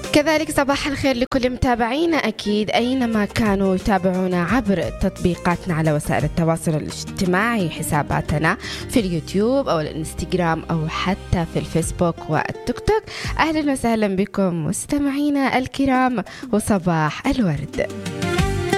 كذلك صباح الخير لكل متابعينا أكيد أينما كانوا يتابعونا عبر تطبيقاتنا على وسائل التواصل الاجتماعي، حساباتنا في اليوتيوب أو الانستغرام أو حتى في الفيسبوك والتيك توك. أهلا وسهلا بكم مستمعينا الكرام وصباح الورد.